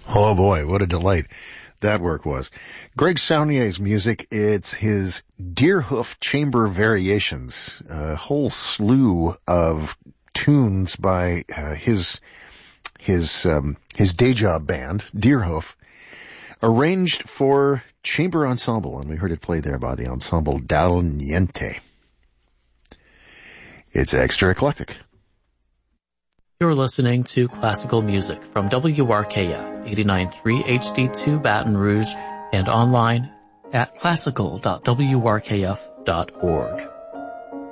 Oh boy, what a delight that work was. Greg Saunier's music, it's his Deerhoof Chamber Variations, a whole slew of tunes by his day job band, Deerhoof, arranged for chamber ensemble, and we heard it played there by the Ensemble Dal Niente. It's extra eclectic. You're listening to classical music from WRKF 89.3 HD2 Baton Rouge and online at classical.wrkf.org.